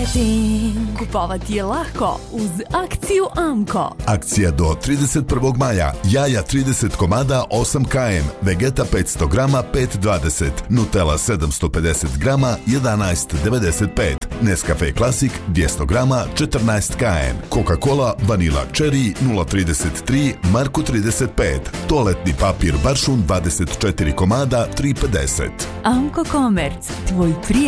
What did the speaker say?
Kupovati je lako uz akciju Amko. Akcija do 31. maja. Jaja 30 komada 8 km, Vegeta 500 grama 5,20, Nutella 750 grama 11,95, Nescafe Classic 200 grama 14 km, Coca-Cola Vanilla Cherry 0,33, Marku 35, toaletni papir Baršun 24 komada 3,50. Amko Komerc, tvoj prijatelj.